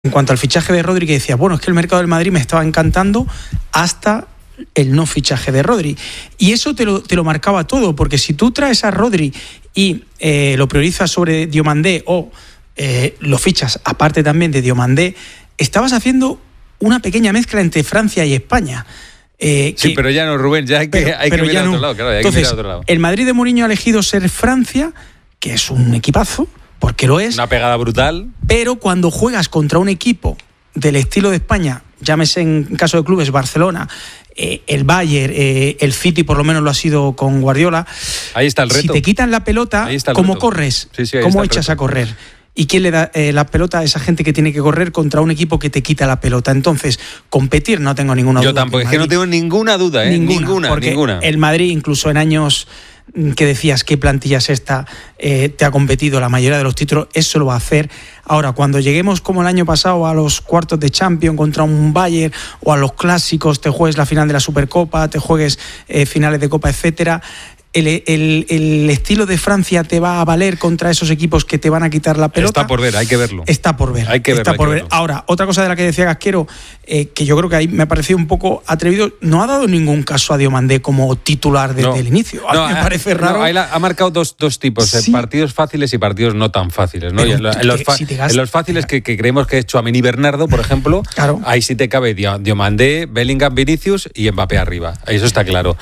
en cuanto al fichaje de Rodri, que decía, bueno, es que el mercado del Madrid me estaba encantando hasta el no fichaje de Rodri. Y eso te lo marcaba todo, porque si tú traes a Rodri y lo priorizas sobre Diomandé o lo fichas aparte también de Diomandé, estabas haciendo una pequeña mezcla entre Francia y España. Sí, pero ya no, Rubén, ya hay que mirar a otro lado. Claro, entonces, hay que mirar a otro lado. El Madrid de Mourinho ha elegido ser Francia, que es un equipazo, porque lo es. Una pegada brutal. Pero cuando juegas contra un equipo del estilo de España, llámese en caso de clubes Barcelona, el Bayern, el City por lo menos lo ha sido con Guardiola. Ahí está el reto. Si te quitan la pelota, ¿cómo corres? Sí, ¿Cómo echas a correr? ¿Y quién le da la pelota a esa gente que tiene que correr contra un equipo que te quita la pelota? Entonces, competir no tengo ninguna duda. Yo tampoco, es que no tengo ninguna duda, ninguna. El Madrid, incluso en años que decías qué plantilla es esta, te ha competido la mayoría de los títulos, eso lo va a hacer. Ahora, cuando lleguemos como el año pasado a los cuartos de Champions contra un Bayern o a los clásicos, te juegues la final de la Supercopa, te juegues finales de Copa, etcétera, el estilo de Francia te va a valer contra esos equipos que te van a quitar la pelota. Está por ver, hay que verlo. Está por ver. Ahora, otra cosa de la que decía Gasquero, que yo creo que ahí me ha parecido un poco atrevido, no ha dado ningún caso a Diomandé como titular desde el inicio. A mí me parece raro. Ha marcado dos tipos, sí, partidos fáciles y partidos no tan fáciles, ¿no? En los fáciles que creemos que es Tchouaméni y Bernardo, por ejemplo, claro, ahí sí te cabe Diomandé, Bellingham, Vinicius y Mbappé arriba. Eso está claro.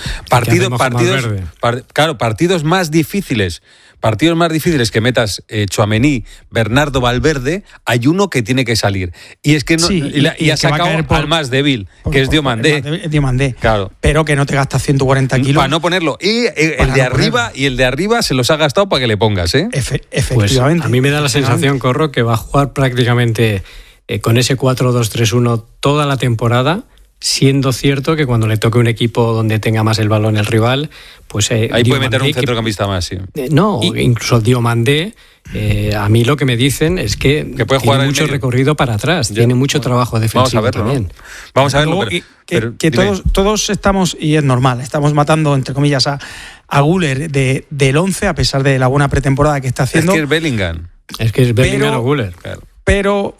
Partidos más difíciles que metas Tchouaméni, Bernardo, Valverde, hay uno que tiene que salir. Y es que no, sí, y ha sacado al más débil, que es Diomandé. Claro. Pero que no te gastas 140 kilos. Para no ponerlo. Y el de arriba se los ha gastado para que le pongas, ¿eh? Efectivamente. Pues a mí me da la sensación, Corro, que va a jugar prácticamente con ese 4-2-3-1 toda la temporada, siendo cierto que cuando le toque un equipo donde tenga más el balón el rival, pues ahí puede meter un centrocampista más, sí. Incluso Diomandé, a mí lo que me dicen es que puede jugar tiene mucho recorrido para atrás, tiene mucho trabajo defensivo. Vamos a verlo, también. ¿no? Vamos a verlo. Que todos estamos, y es normal, estamos matando, entre comillas, a Güler del 11, a pesar de la buena pretemporada que está haciendo. Es que es Bellingham. O Güler. Claro. Pero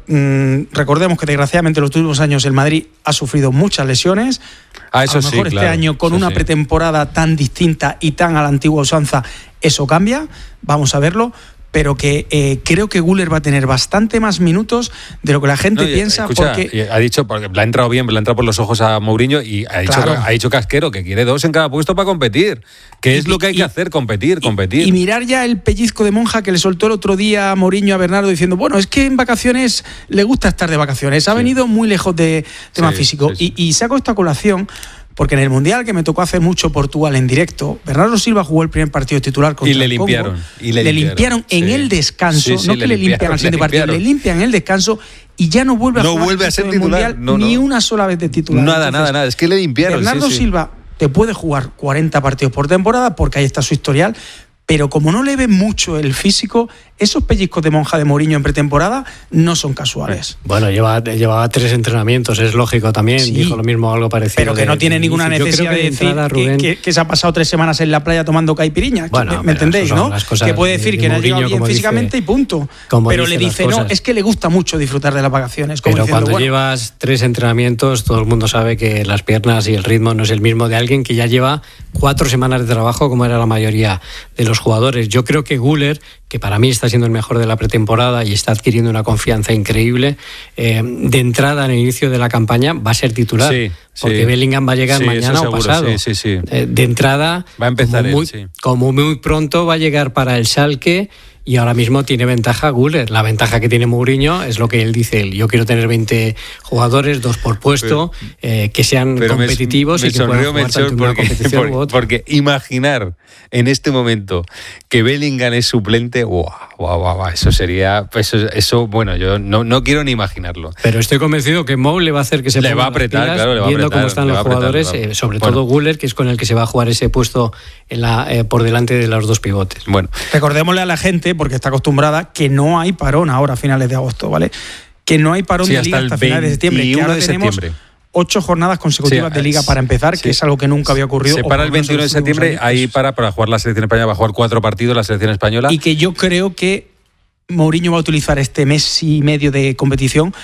recordemos que desgraciadamente en los últimos años el Madrid ha sufrido muchas lesiones. Eso a lo mejor este año con una pretemporada tan distinta y tan a la antigua usanza, eso cambia, vamos a verlo. Pero que creo que Güler va a tener bastante más minutos de lo que la gente piensa. Escucha, ha dicho, porque le ha entrado bien, le ha entrado por los ojos a Mourinho y ha dicho Casquero que quiere 2 en cada puesto para competir. Que es lo que hay que hacer, competir. Y mirar ya el pellizco de monja que le soltó el otro día a Mourinho a Bernardo diciendo, bueno, es que en vacaciones le gusta estar de vacaciones. Ha venido muy lejos de tema físico. Sí. Y saco esta colación porque en el Mundial, que me tocó hacer mucho Portugal en directo, Bernardo Silva jugó el primer partido titular contra el Congo. Le limpiaron en el descanso, no que le limpian al siguiente partido, le limpian en el descanso y ya no vuelve a ser titular mundial, ni una sola vez de titular. Nada, es que le limpiaron. Bernardo Silva te puede jugar 40 partidos por temporada porque ahí está su historial, pero como no le ve mucho el físico, esos pellizcos de monja de Mourinho en pretemporada no son casuales. Bueno, llevaba 3 entrenamientos, es lógico también, dijo lo mismo, algo parecido. Pero que no tiene ninguna necesidad de decir que se ha pasado 3 semanas en la playa tomando caipiriña. Bueno, ¿me entendéis, no? Que puede decir que no ha llegado bien físicamente y punto. Pero le dice, no, es que le gusta mucho disfrutar de las vacaciones. Pero cuando llevas 3 entrenamientos, todo el mundo sabe que las piernas y el ritmo no es el mismo de alguien que ya lleva 4 semanas de trabajo, como era la mayoría de los jugadores. Yo creo que Güler, que para mí está siendo el mejor de la pretemporada y está adquiriendo una confianza increíble, de entrada en el inicio de la campaña va a ser titular, porque Bellingham va a llegar mañana o pasado. De entrada, va a empezar como muy pronto va a llegar para el Schalke. Y ahora mismo tiene ventaja Güler. La ventaja que tiene Mourinho es lo que él dice. Yo quiero tener 20 jugadores, 2 por puesto, que sean competitivos y que puedan jugar tanto en una competición u otra. Porque imaginar en este momento que Bellingham es suplente, eso sería... Eso bueno, yo no quiero ni imaginarlo. Pero estoy convencido que Mou le va a hacer que se le va a apretar, pilas, claro, le va a viendo apretar, cómo están los jugadores, sobre todo Güler, que es con el que se va a jugar ese puesto por delante de los 2 pivotes. Bueno, recordémosle a la gente, porque está acostumbrada, que no hay parón ahora a finales de agosto, ¿vale? Que no hay parón de liga hasta finales de septiembre. Que ahora tenemos 8 jornadas consecutivas de liga para empezar, que es algo que nunca había ocurrido. Se para el 21 de septiembre, ahí para jugar la selección española, va a jugar 4 partidos la selección española. Y que yo creo que Mourinho va a utilizar este mes y medio de competición